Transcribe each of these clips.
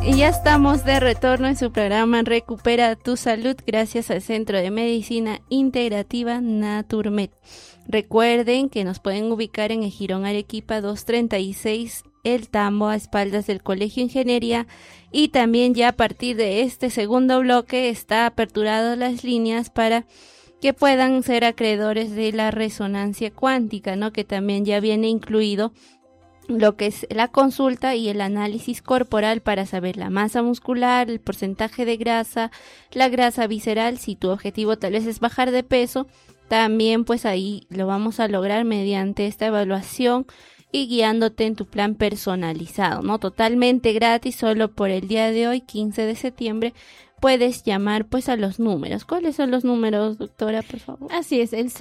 Y ya estamos de retorno en su programa Recupera tu Salud gracias al Centro de Medicina Integrativa Naturmed. Recuerden que nos pueden ubicar en el Jirón Arequipa 236, El Tambo, a espaldas del Colegio Ingeniería, y también ya a partir de este segundo bloque está aperturado las líneas para que puedan ser acreedores de la resonancia cuántica, ¿no? Que también ya viene incluido lo que es la consulta y el análisis corporal para saber la masa muscular, el porcentaje de grasa, la grasa visceral. Si tu objetivo tal vez es bajar de peso, también pues ahí lo vamos a lograr mediante esta evaluación y guiándote en tu plan personalizado, ¿no? Totalmente gratis, solo por el día de hoy, 15 de septiembre, puedes llamar pues a los números. ¿Cuáles son los números, doctora, por favor? Así es, el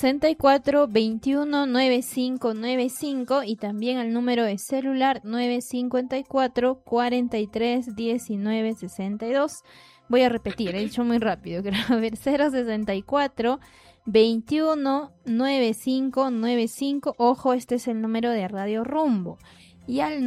064-21-9595 y también el número de celular 954-43-19-62. Voy a repetir, he dicho muy rápido, creo. A ver, 064-21-9595. Ojo, este es el número de Radio Rumbo. Y al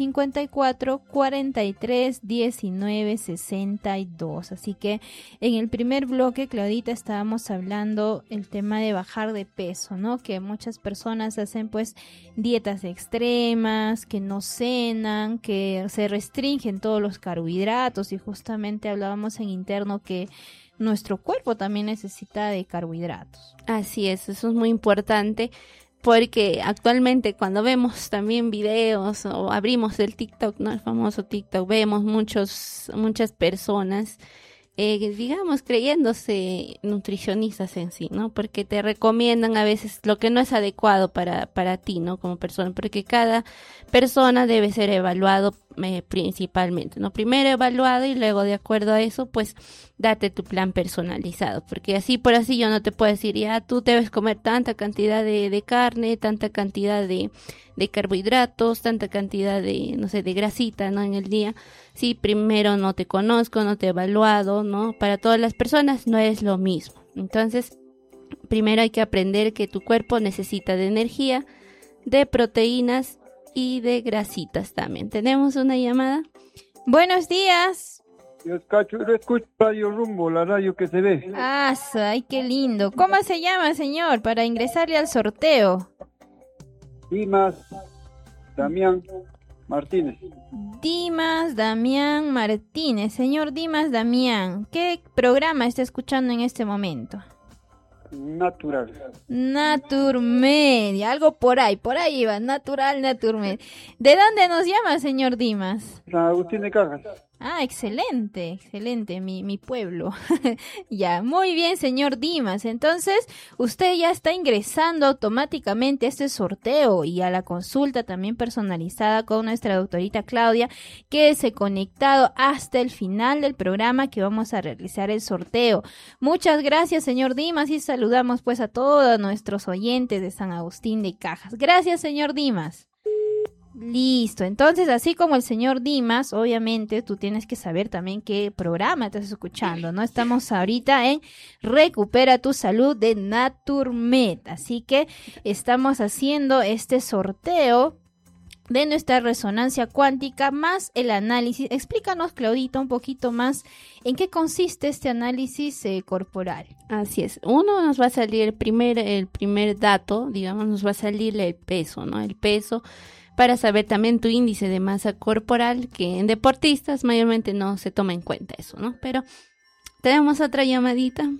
954-43-19-62. Así que en el primer bloque, Claudita, estábamos hablando el tema de bajar de peso, ¿no? Que muchas personas hacen pues dietas extremas, que no cenan, que se restringen todos los carbohidratos, y justamente hablábamos en interno que nuestro cuerpo también necesita de carbohidratos. Así es, eso es muy importante. Porque actualmente cuando vemos también videos o abrimos el TikTok, ¿no? El famoso TikTok, vemos muchas personas, digamos, creyéndose nutricionistas en sí, ¿no? Porque te recomiendan a veces lo que no es adecuado para ti, ¿no? Como persona, porque cada persona debe ser evaluado principalmente, ¿no? Primero evaluado y luego de acuerdo a eso, pues, date tu plan personalizado, porque así por así yo no te puedo decir, ya tú debes comer tanta cantidad de carne, tanta cantidad de carbohidratos, tanta cantidad de, no sé, de grasita, ¿no? En el día. Sí, primero no te conozco, no te he evaluado, ¿no? Para todas las personas no es lo mismo. Entonces, primero hay que aprender que tu cuerpo necesita de energía, de proteínas y de grasitas también. ¿Tenemos una llamada? Buenos días. Yo escucho Radio Rumbo, la radio que se ve. ¡Ay, qué lindo! ¿Cómo se llama, señor, para ingresarle al sorteo? Dimas Damián Martínez. Dimas Damián Martínez. Señor Dimas Damián, ¿qué programa está escuchando en este momento? Natural. Naturmed, algo por ahí iba, Naturmed. ¿De dónde nos llama, señor Dimas? San Agustín de Cajas. Ah, excelente, mi pueblo. Ya, muy bien, señor Dimas. Entonces, usted ya está ingresando automáticamente a este sorteo y a la consulta también personalizada con nuestra doctorita Claudia, que se ha conectado hasta el final del programa que vamos a realizar el sorteo. Muchas gracias, señor Dimas, y saludamos pues a todos nuestros oyentes de San Agustín de Cajas. Gracias, señor Dimas. Listo, entonces así como el señor Dimas, obviamente tú tienes que saber también qué programa estás escuchando, ¿no? Estamos ahorita en Recupera tu Salud de Naturmed, así que estamos haciendo este sorteo de nuestra resonancia cuántica más el análisis. Explícanos, Claudita, un poquito más en qué consiste este análisis corporal. Así es, uno nos va a salir el primer dato, digamos, nos va a salir el peso, ¿no? El peso, para saber también tu índice de masa corporal, que en deportistas mayormente no se toma en cuenta eso, ¿no? Pero tenemos otra llamadita.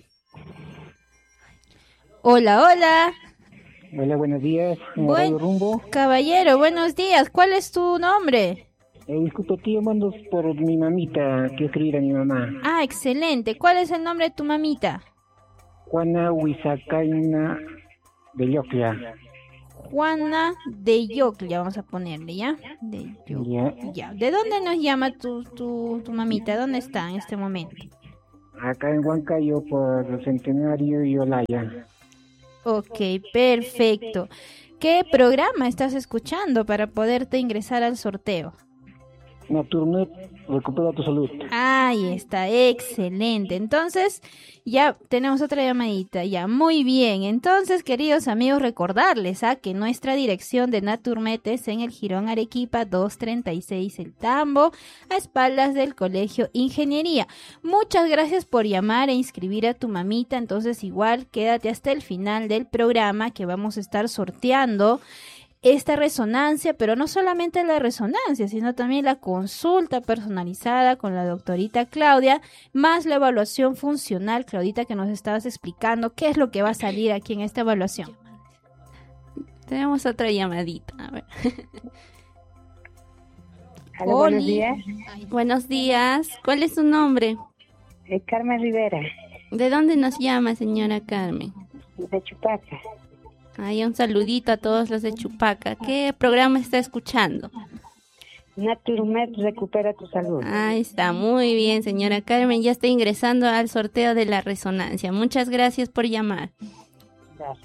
Hola. Hola, buenos días. Radio Rumbo. Caballero, buenos días. ¿Cuál es tu nombre? Disculpe, estoy llamando por mi mamita. Quiero escribir a mi mamá. Ah, excelente. ¿Cuál es el nombre de tu mamita? Juana Huizacaina de Yoclia. Juana de Yoclia, vamos a ponerle, ¿ya? De Yoclia. Ya. ¿De dónde nos llama tu mamita? ¿Dónde está en este momento? Acá en Huancayo, por el Centenario y Olaya. Ok, perfecto. ¿Qué programa estás escuchando para poderte ingresar al sorteo? Naturmed, recupera tu salud. Ahí está, excelente. Entonces, ya tenemos otra llamadita, ya, muy bien. Entonces, queridos amigos, recordarles que nuestra dirección de Naturmed es en el Jirón Arequipa 236 El Tambo, a espaldas del Colegio Ingeniería. Muchas gracias por llamar e inscribir a tu mamita. Entonces, igual, quédate hasta el final del programa que vamos a estar sorteando esta resonancia, pero no solamente la resonancia, sino también la consulta personalizada con la doctorita Claudia, más la evaluación funcional. Claudita, que nos estabas explicando qué es lo que va a salir aquí en esta evaluación. Tenemos otra llamadita, a ver. Hola, buenos días. Buenos días, ¿cuál es su nombre? Carmen Rivera, ¿De dónde nos llama, señora Carmen? de Chupaca. Ay, un saludito a todos los de Chupaca. ¿Qué programa está escuchando? Naturmed, recupera tu salud. Ahí está, muy bien, señora Carmen. Ya está ingresando al sorteo de la resonancia. Muchas gracias por llamar. Gracias.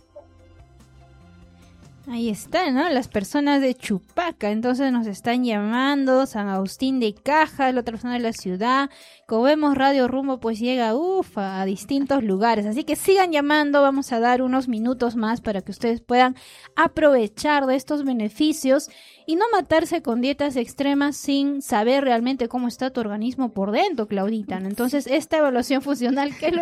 Ahí está, ¿no? Las personas de Chupaca, entonces nos están llamando, San Agustín de Caja, la otra zona de la ciudad. Como vemos, Radio Rumbo pues llega, a distintos lugares. Así que sigan llamando, vamos a dar unos minutos más para que ustedes puedan aprovechar de estos beneficios y no matarse con dietas extremas sin saber realmente cómo está tu organismo por dentro, Claudita, ¿no? Entonces, esta evaluación funcional, ¿qué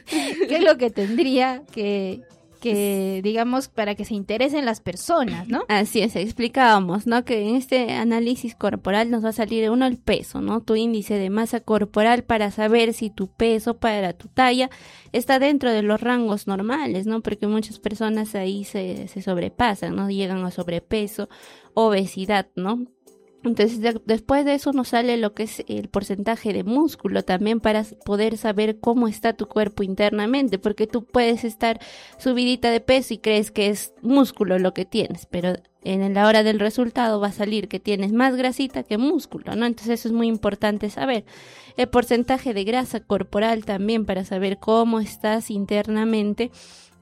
es lo que tendría que digamos, para que se interesen las personas, ¿no? Así es, explicábamos, ¿no? Que en este análisis corporal nos va a salir uno el peso, ¿no? Tu índice de masa corporal para saber si tu peso para tu talla está dentro de los rangos normales, ¿no? Porque muchas personas ahí se sobrepasan, ¿no? Llegan a sobrepeso, obesidad, ¿no? Entonces después de eso nos sale lo que es el porcentaje de músculo también para poder saber cómo está tu cuerpo internamente, porque tú puedes estar subidita de peso y crees que es músculo lo que tienes, pero en la hora del resultado va a salir que tienes más grasita que músculo, ¿no? Entonces eso es muy importante saber. El porcentaje de grasa corporal también para saber cómo estás internamente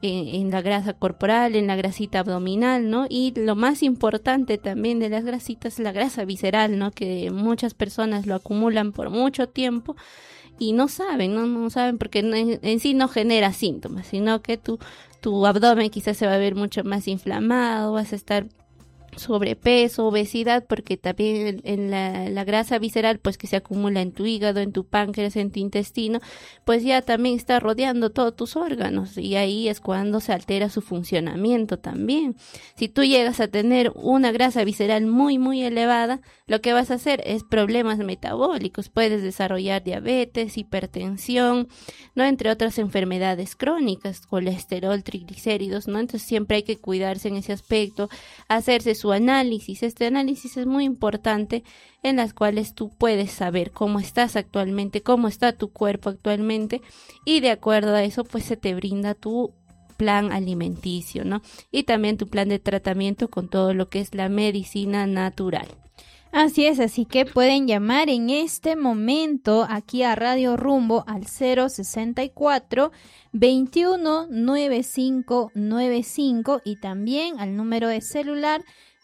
en la grasa corporal, en la grasita abdominal, ¿no? Y lo más importante también de las grasitas es la grasa visceral, ¿no? Que muchas personas lo acumulan por mucho tiempo y no saben, no saben porque en sí no genera síntomas, sino que tu abdomen quizás se va a ver mucho más inflamado, vas a estar sobrepeso, obesidad, porque también en la grasa visceral pues que se acumula en tu hígado, en tu páncreas, en tu intestino, pues ya también está rodeando todos tus órganos y ahí es cuando se altera su funcionamiento también. Si tú llegas a tener una grasa visceral muy elevada, lo que vas a hacer es problemas metabólicos, puedes desarrollar diabetes, hipertensión, ¿no? Entre otras enfermedades crónicas, colesterol, triglicéridos, ¿no? Entonces siempre hay que cuidarse en ese aspecto, hacerse su análisis. Este análisis es muy importante en las cuales tú puedes saber cómo estás actualmente, cómo está tu cuerpo actualmente y de acuerdo a eso pues se te brinda tu plan alimenticio, ¿no? Y también tu plan de tratamiento con todo lo que es la medicina natural. Así es, así que pueden llamar en este momento aquí a Radio Rumbo al 064 21 95 95 y también al número de celular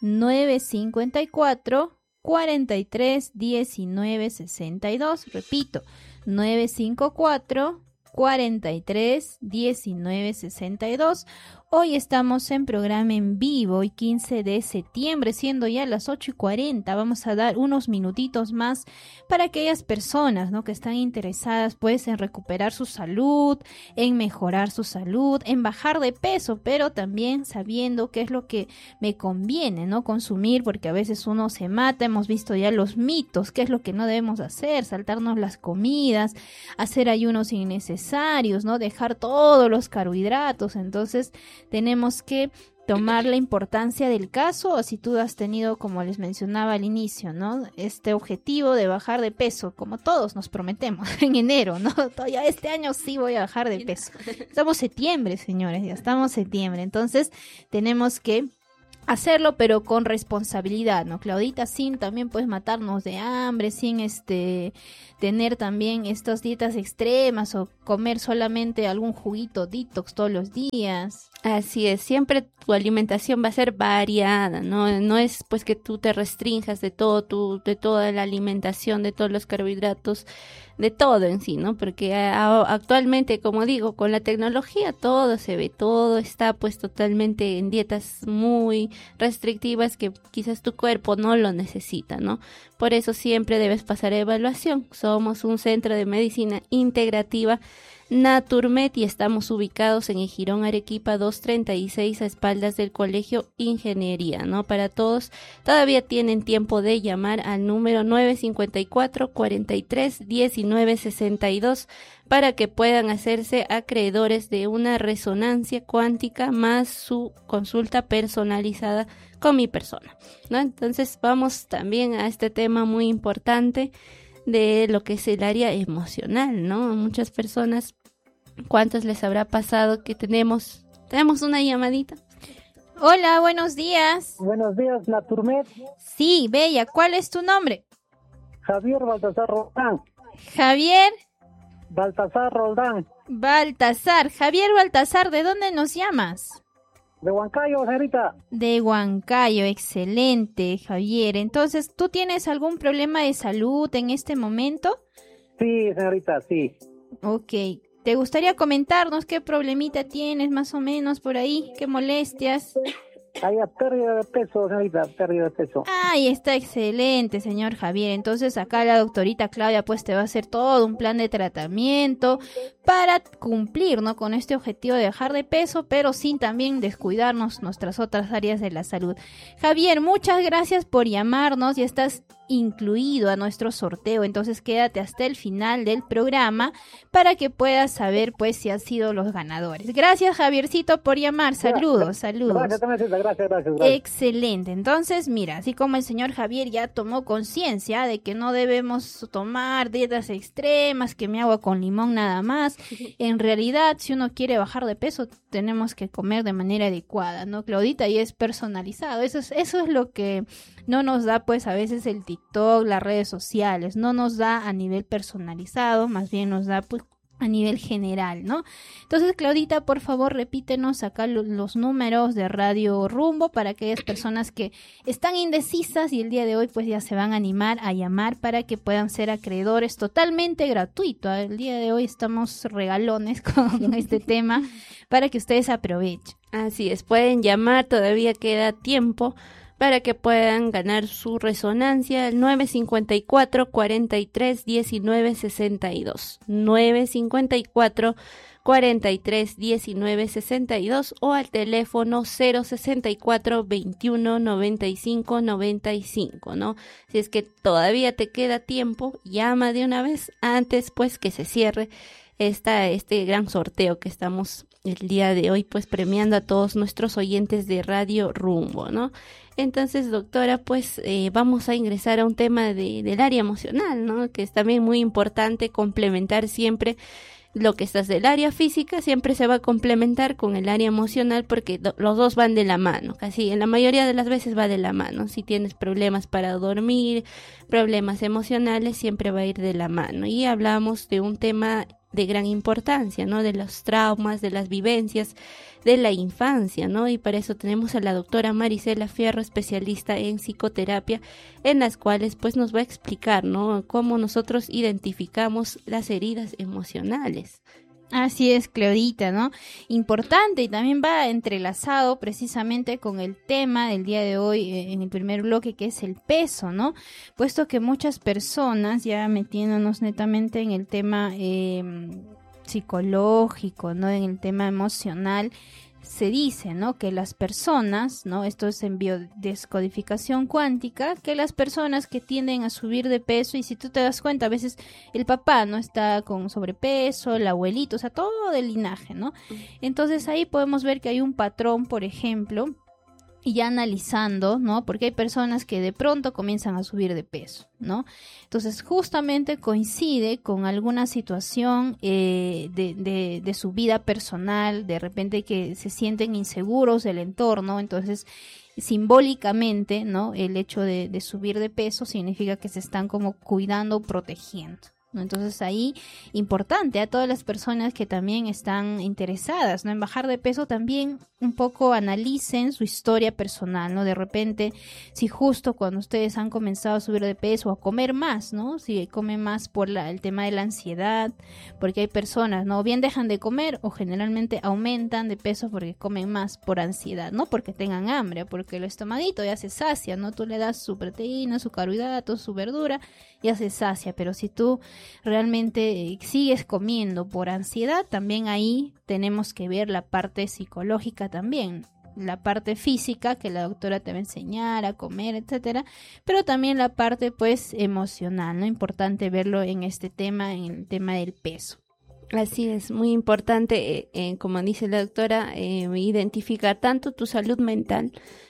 954 43 19 62. Repito, 954 43 19 62. Hoy estamos en programa en vivo y 15 de septiembre, siendo ya las 8:40. Vamos a dar unos minutitos más para aquellas personas, ¿no? Que están interesadas pues en recuperar su salud, en mejorar su salud, en bajar de peso, pero también sabiendo qué es lo que me conviene, ¿no? Consumir, porque a veces uno se mata. Hemos visto ya los mitos, qué es lo que no debemos hacer, saltarnos las comidas, hacer ayunos innecesarios, ¿no? Dejar todos los carbohidratos. Entonces tenemos que tomar la importancia del caso, o si tú has tenido, como les mencionaba al inicio, ¿no? Este objetivo de bajar de peso, como todos nos prometemos en enero, ¿no? Ya este año sí voy a bajar de peso. Estamos septiembre, señores, ya estamos septiembre, entonces tenemos que hacerlo, pero con responsabilidad, ¿no, Claudita? Sin también pues matarnos de hambre, sin tener también estas dietas extremas o comer solamente algún juguito detox todos los días. Así es, siempre tu alimentación va a ser variada, ¿no? No es pues que tú te restrinjas de de toda la alimentación, de todos los carbohidratos, de todo en sí, ¿no? Porque actualmente, como digo, con la tecnología todo se ve, todo está pues totalmente en dietas muy restrictivas que quizás tu cuerpo no lo necesita, ¿no? Por eso siempre debes pasar a evaluación. Somos un centro de medicina integrativa Naturmed y estamos ubicados en el Jirón Arequipa 236 a espaldas del Colegio Ingeniería, ¿no? Para todos, todavía tienen tiempo de llamar al número 954-43-1962 para que puedan hacerse acreedores de una resonancia cuántica más su consulta personalizada con mi persona, ¿no? Entonces vamos también a este tema muy importante de lo que es el área emocional, ¿no? Muchas personas, ¿cuántos les habrá pasado que tenemos una llamadita? Hola, buenos días. Buenos días, Naturmed. Sí, Bella, ¿cuál es tu nombre? Javier Baltasar Roldán. Javier Baltasar Roldán. Baltasar. Javier Baltasar, ¿de dónde nos llamas? De Huancayo, señorita. De Huancayo, excelente, Javier. Entonces, ¿tú tienes algún problema de salud en este momento? Sí, señorita, sí. Ok. ¿Te gustaría comentarnos qué problemita tienes más o menos por ahí? ¿Qué molestias? Hay pérdida de peso, señorita, pérdida de peso. Ay, está excelente, señor Javier. Entonces acá la doctorita Claudia pues te va a hacer todo un plan de tratamiento para cumplir, ¿no? Con este objetivo de bajar de peso, pero sin también descuidarnos nuestras otras áreas de la salud. Javier, muchas gracias por llamarnos. Ya estás incluido a nuestro sorteo, entonces quédate hasta el final del programa para que puedas saber pues si han sido los ganadores. Gracias, Javiercito, por llamar. Saludos. Gracias. Excelente. Entonces, mira, así como el señor Javier ya tomó conciencia de que no debemos tomar dietas extremas, que me agua con limón nada más, en realidad, si uno quiere bajar de peso, tenemos que comer de manera adecuada, ¿no, Claudita? Y es personalizado. Eso es lo que no nos da pues a veces el TikTok, las redes sociales, no nos da a nivel personalizado, más bien nos da pues a nivel general, ¿no? Entonces, Claudita, por favor, repítenos acá los números de Radio Rumbo para aquellas personas que están indecisas y el día de hoy pues ya se van a animar a llamar para que puedan ser acreedores totalmente gratuito. El día de hoy estamos regalones con este tema para que ustedes aprovechen. Así es, pueden llamar, todavía queda tiempo para que puedan ganar su resonancia al 954-43-1962, 954-43-1962 o al teléfono 064-21-95-95, ¿no? Si es que todavía te queda tiempo, llama de una vez antes pues que se cierre este gran sorteo que estamos el día de hoy pues premiando a todos nuestros oyentes de Radio Rumbo, ¿no? Entonces, doctora, pues vamos a ingresar a un tema del área emocional, ¿no? Que es también muy importante complementar siempre lo que estás del área física, siempre se va a complementar con el área emocional porque los dos van de la mano, casi en la mayoría de las veces va de la mano. Si tienes problemas para dormir, problemas emocionales, siempre va a ir de la mano. Y hablamos de un tema de gran importancia, ¿no? De los traumas, de las vivencias de la infancia, ¿no? Y para eso tenemos a la doctora Marisela Fierro, especialista en psicoterapia, en las cuales pues nos va a explicar, ¿no? Cómo nosotros identificamos las heridas emocionales. Así es, Claudita, ¿no? Importante y también va entrelazado precisamente con el tema del día de hoy en el primer bloque, que es el peso, ¿no? Puesto que muchas personas, ya metiéndonos netamente en el tema psicológico, ¿no? En el tema emocional, se dice, ¿no? Que las personas, ¿no? Esto es en biodescodificación cuántica, que las personas que tienden a subir de peso, y si tú te das cuenta, a veces el papá no está con sobrepeso, el abuelito, o sea, todo del linaje, ¿no? Entonces ahí podemos ver que hay un patrón, por ejemplo, y ya analizando, ¿no? Porque hay personas que de pronto comienzan a subir de peso, ¿no? Entonces justamente coincide con alguna situación de su vida personal, de repente que se sienten inseguros del entorno, entonces simbólicamente, ¿no? El hecho de subir de peso significa que se están como cuidando, protegiendo, ¿no? Entonces ahí, importante a todas las personas que también están interesadas, ¿no? En bajar de peso, también un poco analicen su historia personal, ¿no? De repente, si justo cuando ustedes han comenzado a subir de peso o a comer más, ¿no? Si comen más por el tema de la ansiedad, porque hay personas, ¿no? O bien dejan de comer o generalmente aumentan de peso porque comen más por ansiedad, no porque tengan hambre, porque el estomaguito ya se sacia, ¿no? Tú le das su proteína, su carbohidrato, su verdura, ya se sacia, pero si tú realmente sigues comiendo por ansiedad, también ahí tenemos que ver la parte psicológica también, la parte física que la doctora te va a enseñar a comer, etcétera, pero también la parte pues emocional, ¿no? Importante verlo en este tema, en el tema del peso. Así es, muy importante, como dice la doctora, identificar tanto tu salud mental,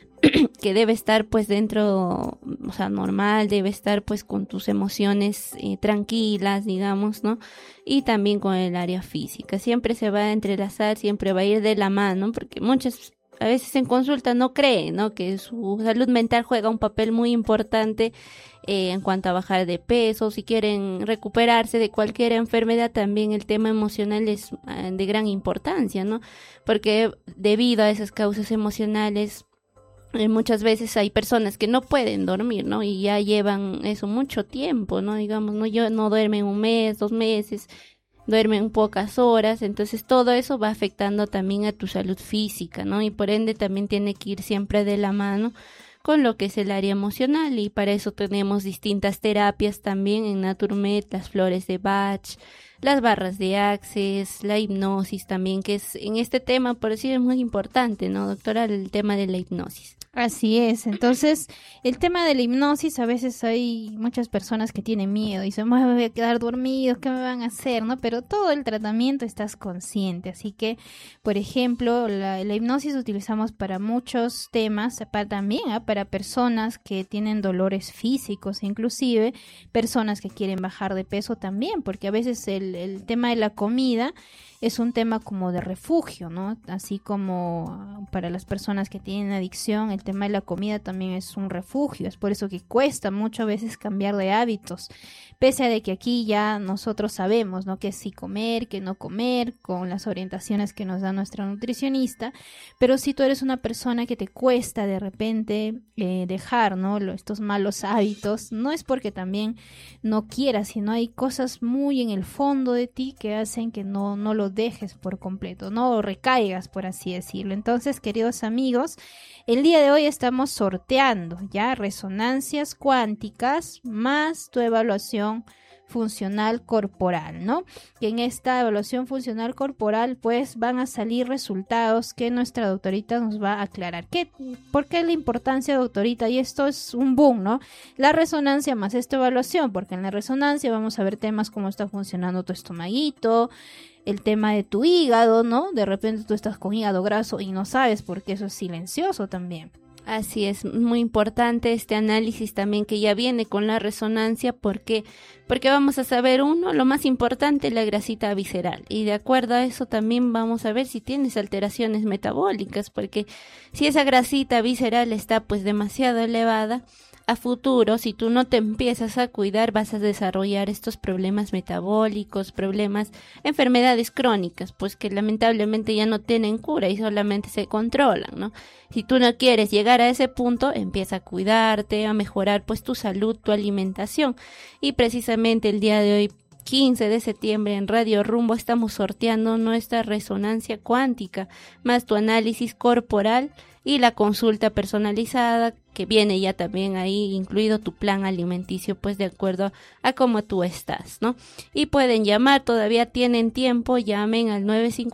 que debe estar pues dentro, o sea, normal, debe estar pues con tus emociones tranquilas, digamos, ¿no? Y también con el área física. Siempre se va a entrelazar, siempre va a ir de la mano, porque muchas a veces en consulta no creen, ¿no? Que su salud mental juega un papel muy importante en cuanto a bajar de peso. Si quieren recuperarse de cualquier enfermedad, también el tema emocional es de gran importancia, ¿no? Porque debido a esas causas emocionales, muchas veces hay personas que no pueden dormir, ¿no? Y ya llevan eso mucho tiempo, ¿no? Digamos, no duermen 1 mes, 2 meses, duermen pocas horas, entonces todo eso va afectando también a tu salud física, ¿no? Y por ende también tiene que ir siempre de la mano con lo que es el área emocional, y para eso tenemos distintas terapias también en Naturmed, las flores de Bach, las barras de Access, la hipnosis también, que es en este tema, por decir, es muy importante, ¿no, doctora? El tema de la hipnosis. Así es, entonces el tema de la hipnosis, a veces hay muchas personas que tienen miedo y dicen, me voy a quedar dormido, ¿qué me van a hacer? ¿No? Pero todo el tratamiento estás consciente, así que, por ejemplo, la hipnosis utilizamos para muchos temas, para personas que tienen dolores físicos, inclusive personas que quieren bajar de peso también, porque a veces el tema de la comida es un tema como de refugio, ¿no? Así como para las personas que tienen adicción, el tema de la comida también es un refugio. Es por eso que cuesta mucho a veces cambiar de hábitos, pese a de que aquí ya nosotros sabemos, ¿no? Que sí comer, que no comer, con las orientaciones que nos da nuestra nutricionista. Pero si tú eres una persona que te cuesta de repente dejar, ¿no? Estos malos hábitos, no es porque también no quieras, sino hay cosas muy en el fondo de ti que hacen que no lo dejes por completo, no recaigas, por así decirlo. Entonces, queridos amigos, el día de hoy estamos sorteando ya resonancias cuánticas más tu evaluación funcional corporal, ¿no? Y en esta evaluación funcional corporal pues van a salir resultados que nuestra doctorita nos va a aclarar. ¿Por qué la importancia, doctorita? Y esto es un boom, ¿no? La resonancia más esta evaluación, porque en la resonancia vamos a ver temas como está funcionando tu estomaguito, el tema de tu hígado, ¿no? De repente tú estás con hígado graso y no sabes porque eso es silencioso también. Así es, muy importante este análisis también que ya viene con la resonancia, porque vamos a saber lo más importante, la grasita visceral, y de acuerdo a eso también vamos a ver si tienes alteraciones metabólicas, porque si esa grasita visceral está pues demasiado elevada, a futuro, si tú no te empiezas a cuidar, vas a desarrollar estos problemas metabólicos, enfermedades crónicas, pues que lamentablemente ya no tienen cura y solamente se controlan, ¿no? Si tú no quieres llegar a ese punto, empieza a cuidarte, a mejorar pues tu salud, tu alimentación. Y precisamente el día de hoy, 15 de septiembre, en Radio Rumbo estamos sorteando nuestra resonancia cuántica, más tu análisis corporal y la consulta personalizada, que viene ya también ahí incluido tu plan alimenticio, pues de acuerdo a cómo tú estás, ¿no? Y pueden llamar, todavía tienen tiempo, llamen al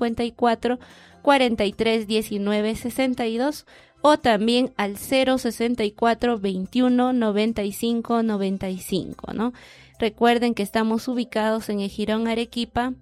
954 43 19 62 o también al 064 21 95 95, ¿no? Recuerden que estamos ubicados en el Jirón Arequipa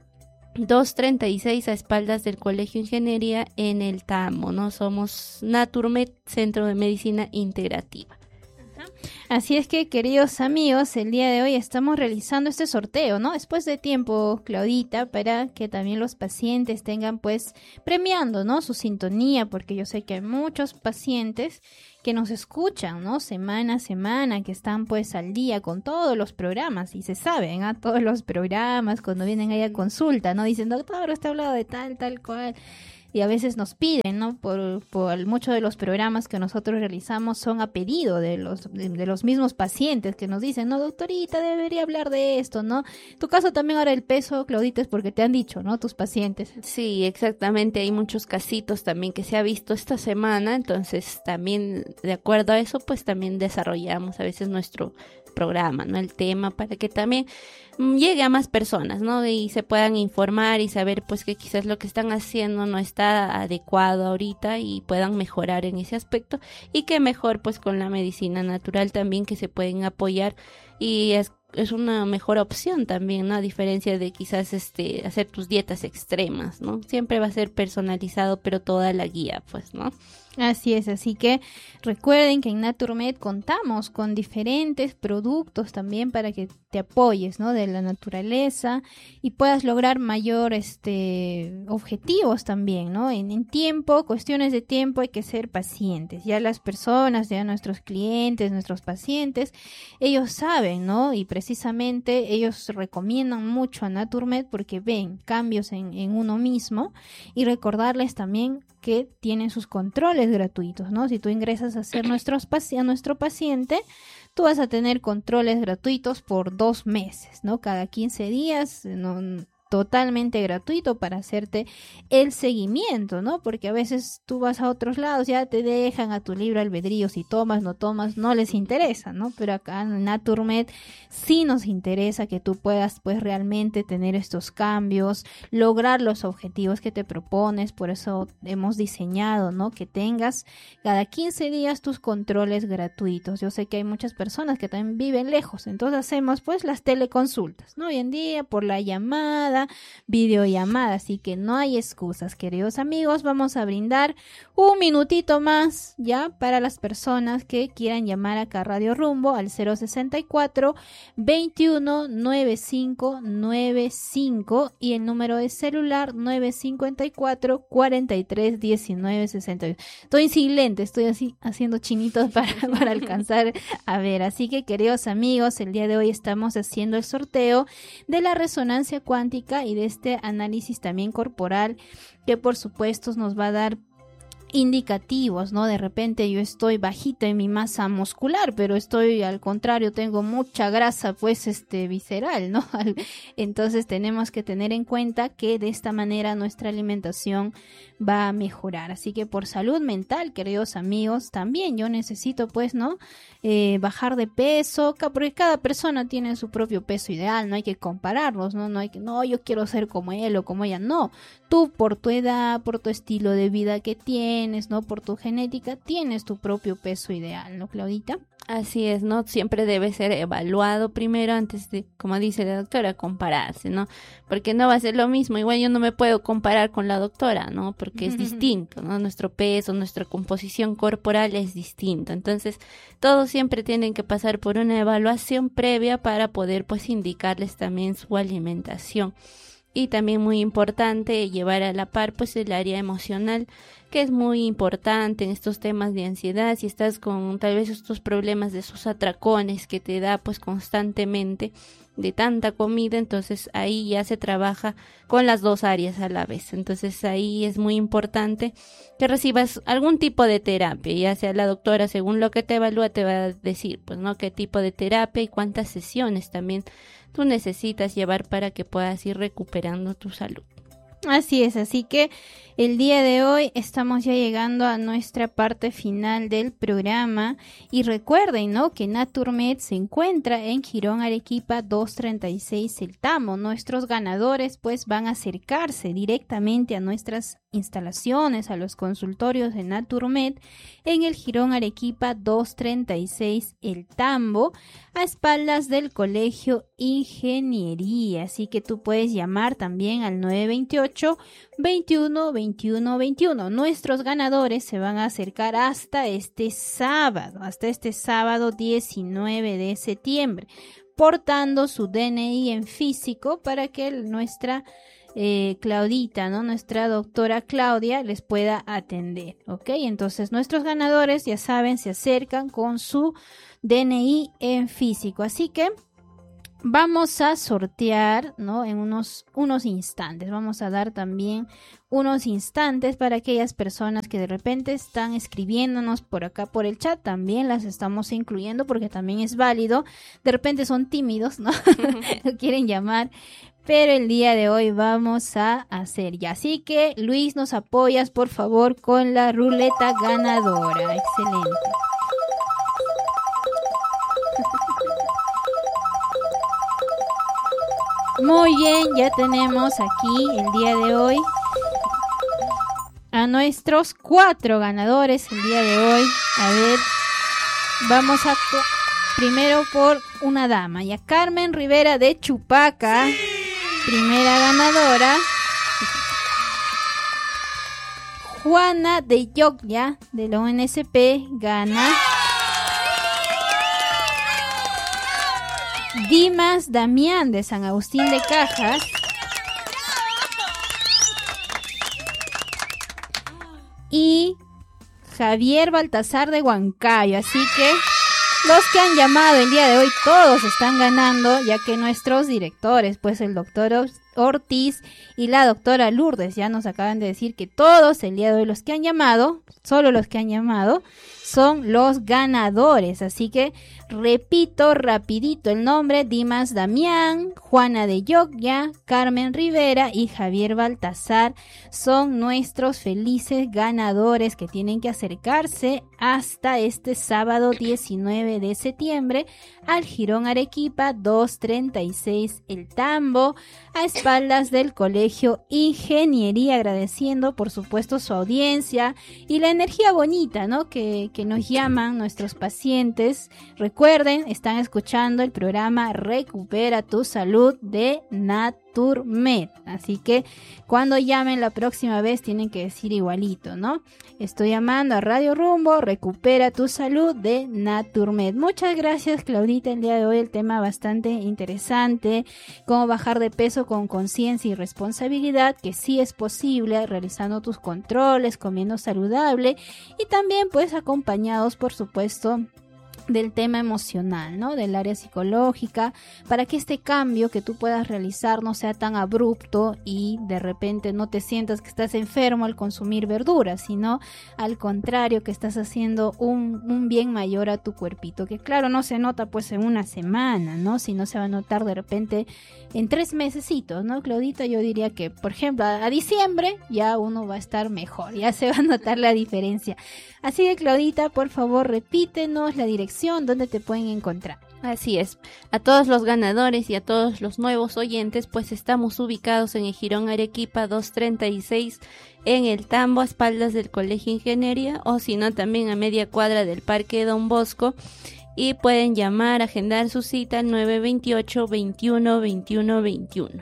236, a espaldas del Colegio Ingeniería, en el Tamo, ¿no? Somos Naturmed, Centro de Medicina Integrativa. Así es que, queridos amigos, el día de hoy estamos realizando este sorteo, ¿no? Después de tiempo, Claudita, para que también los pacientes tengan, pues, premiando, ¿no? Su sintonía, porque yo sé que hay muchos pacientes que nos escuchan, ¿no? Semana a semana, que están, pues, al día con todos los programas, y se saben, ¿ah? Todos los programas, cuando vienen ahí a consulta, ¿no? Dicen, doctor, usted ha hablado de tal cual. Y a veces nos piden, ¿no? Por muchos de los programas que nosotros realizamos son a pedido de los mismos pacientes que nos dicen, no, doctorita, debería hablar de esto, ¿no? Tu caso también ahora el peso, Claudita, es porque te han dicho, ¿no? Tus pacientes. Sí, exactamente. Hay muchos casitos también que se ha visto esta semana, entonces también de acuerdo a eso, pues también desarrollamos a veces nuestro programa, ¿no? El tema para que también llegue a más personas, ¿no? Y se puedan informar y saber pues que quizás lo que están haciendo no está adecuado ahorita y puedan mejorar en ese aspecto, y que mejor pues con la medicina natural también, que se pueden apoyar, y es una mejor opción también, ¿no? A diferencia de quizás hacer tus dietas extremas, ¿no? Siempre va a ser personalizado, pero toda la guía, pues, ¿no? Así es, así que recuerden que en Naturmed contamos con diferentes productos también para que te apoyes, ¿no? De la naturaleza y puedas lograr mayor objetivos también, ¿no? En tiempo, cuestiones de tiempo, hay que ser pacientes. Ya las personas, ya nuestros clientes, nuestros pacientes, ellos saben, ¿no? Y precisamente ellos recomiendan mucho a Naturmed porque ven cambios en uno mismo, y recordarles también que tienen sus controles gratuitos, ¿no? Si tú ingresas a ser a nuestro paciente, tú vas a tener controles gratuitos por 2 meses, ¿no? Cada 15 días, no, totalmente gratuito para hacerte el seguimiento, ¿no? Porque a veces tú vas a otros lados, ya te dejan a tu libre albedrío, si tomas, no les interesa, ¿no? Pero acá en Naturmed sí nos interesa que tú puedas pues realmente tener estos cambios, lograr los objetivos que te propones. Por eso hemos diseñado, ¿no? Que tengas cada 15 días tus controles gratuitos. Yo sé que hay muchas personas que también viven lejos, entonces hacemos pues las teleconsultas, ¿no? Hoy en día por la llamada, videollamada, así que no hay excusas, queridos amigos. Vamos a brindar un minutito más ya para las personas que quieran llamar acá a Radio Rumbo al 064 21 95 95 y el número de celular 954 43 19 68. Estoy sin lente, estoy así haciendo chinitos para alcanzar a ver. Así que, queridos amigos, el día de hoy estamos haciendo el sorteo de la resonancia cuántica y de este análisis también corporal, que por supuesto nos va a dar indicativos, ¿no? De repente yo estoy bajita en mi masa muscular, pero estoy al contrario, tengo mucha grasa pues visceral, ¿no? Entonces tenemos que tener en cuenta que de esta manera nuestra alimentación va a mejorar. Así que por salud mental, queridos amigos, también yo necesito pues, ¿no? Bajar de peso, porque cada persona tiene su propio peso ideal, no hay que compararlos, ¿no? No hay que, no, yo quiero ser como él o como ella, no. Tú por tu edad, por tu estilo de vida que tienes, ¿no? Por tu genética, tienes tu propio peso ideal, ¿no, Claudita? Así es, ¿no? Siempre debe ser evaluado primero antes de, como dice la doctora, compararse, ¿no? Porque no va a ser lo mismo. Igual yo no me puedo comparar con la doctora, ¿no? Porque es distinto, ¿no? Nuestro peso, nuestra composición corporal es distinto. Entonces, todos siempre tienen que pasar por una evaluación previa para poder, pues, indicarles también su alimentación. Y también muy importante llevar a la par pues el área emocional, que es muy importante en estos temas de ansiedad. Si estás con tal vez estos problemas de esos atracones que te da pues constantemente de tanta comida, entonces ahí ya se trabaja con las dos áreas a la vez. Entonces ahí es muy importante que recibas algún tipo de terapia, ya sea la doctora, según lo que te evalúa, te va a decir pues no qué tipo de terapia y cuántas sesiones también tú necesitas llevar para que puedas ir recuperando tu salud. Así es, así que el día de hoy estamos ya llegando a nuestra parte final del programa y recuerden, ¿no? Que Naturmed se encuentra en Girón Arequipa 236 El Tamo. Nuestros ganadores pues van a acercarse directamente a nuestras instalaciones, a los consultorios de Naturmed en el Girón Arequipa 236 El Tambo, a espaldas del Colegio Ingeniería. Así que tú puedes llamar también al 928 928-21-21-21. Nuestros ganadores se van a acercar hasta este sábado 19 de septiembre, portando su DNI en físico para que nuestra Claudita, ¿no? Nuestra doctora Claudia les pueda atender, ¿ok? Entonces nuestros ganadores, ya saben, se acercan con su DNI en físico, así que vamos a sortear, ¿no? En unos instantes. Vamos a dar también unos instantes para aquellas personas que de repente están escribiéndonos por acá por el chat. También las estamos incluyendo porque también es válido. De repente son tímidos, ¿no? No quieren llamar. Pero el día de hoy vamos a hacer ya. Así que, Luis, nos apoyas, por favor, con la ruleta ganadora. Excelente. Muy bien, ya tenemos aquí el día de hoy a nuestros 4 ganadores el día de hoy. A ver, vamos a primero por una dama, ya Carmen Rivera de Chupaca, primera ganadora. Juana de Yogya de la UNSP gana. Dimas Damián de San Agustín de Cajas. Y Javier Baltasar de Huancayo. Así que los que han llamado el día de hoy, todos están ganando, ya que nuestros directores, pues el doctor Ortiz y la doctora Lourdes, ya nos acaban de decir que todos el día de hoy los que han llamado, solo los que han llamado, son los ganadores. Así que repito rapidito el nombre: Dimas Damián, Juana de Yogya, Carmen Rivera y Javier Baltasar son nuestros felices ganadores que tienen que acercarse hasta este sábado 19 de septiembre al Jirón Arequipa 236 El Tambo, a espaldas del Colegio Ingeniería, agradeciendo por supuesto su audiencia y la energía bonita, ¿no? que nos llaman nuestros pacientes. Recuerden, están escuchando el programa Recupera tu Salud de Naturmed, así que cuando llamen la próxima vez tienen que decir igualito, ¿no? Estoy llamando a Radio Rumbo, Recupera tu Salud de Naturmed. Muchas gracias, Claudita, el día de hoy el tema bastante interesante, cómo bajar de peso con conciencia y responsabilidad, que sí es posible realizando tus controles, comiendo saludable y también pues acompañados por supuesto del tema emocional, ¿no? Del área psicológica, para que este cambio que tú puedas realizar no sea tan abrupto y de repente no te sientas que estás enfermo al consumir verduras, sino al contrario, que estás haciendo un bien mayor a tu cuerpito, que claro, no se nota pues en una semana, ¿no? Sino se va a notar de repente en 3 mesecitos, ¿no, Claudita? Yo diría que, por ejemplo, a diciembre ya uno va a estar mejor, ya se va a notar la diferencia. Así que, Claudita, por favor, repítenos la dirección donde te pueden encontrar. Así es, a todos los ganadores y a todos los nuevos oyentes, pues estamos ubicados en el Jirón Arequipa 236 en El Tambo, a espaldas del Colegio Ingeniería, o si no también a media cuadra del Parque Don Bosco, y pueden llamar, agendar su cita al 928-21-21-21,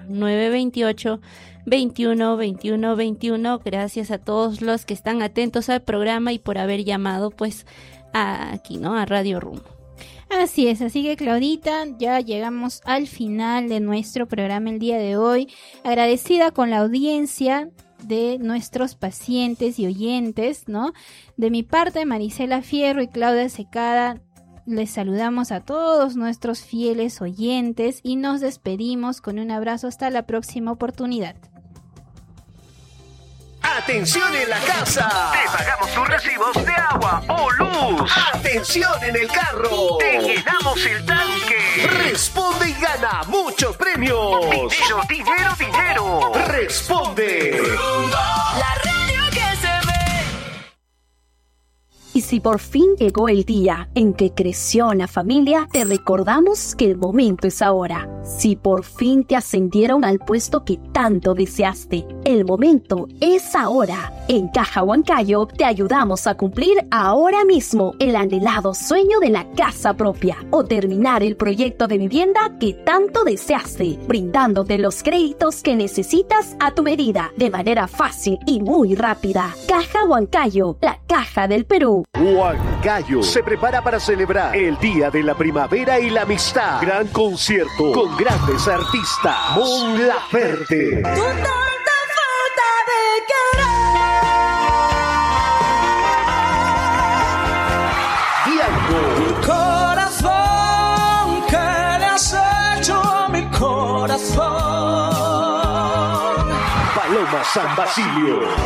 928-21-21-21. Gracias a todos los que están atentos al programa y por haber llamado pues aquí, ¿no? A Radio Rumbo. Así es, así que Claudita, ya llegamos al final de nuestro programa el día de hoy. Agradecida con la audiencia de nuestros pacientes y oyentes, ¿no? De mi parte, Marisela Fierro y Claudia Secada, les saludamos a todos nuestros fieles oyentes y nos despedimos con un abrazo hasta la próxima oportunidad. ¡Atención en la casa! Te pagamos tus recibos de agua o luz. ¡Atención en el carro! Te llenamos el tanque. Responde y gana muchos premios. Dinero, dinero, dinero. Responde. La radio que se ve. Y si por fin llegó el día en que creció la familia, te recordamos que el momento es ahora. Si por fin te ascendieron al puesto que tanto deseaste, el momento es ahora. En Caja Huancayo te ayudamos a cumplir ahora mismo el anhelado sueño de la casa propia o terminar el proyecto de vivienda que tanto deseaste, brindándote los créditos que necesitas a tu medida, de manera fácil y muy rápida. Caja Huancayo, la caja del Perú. Huancayo se prepara para celebrar el Día de la Primavera y la Amistad. Gran concierto con grandes artistas. Mon Laferte. Corazón, ¿qué le has hecho a mi corazón? Paloma San Basilio.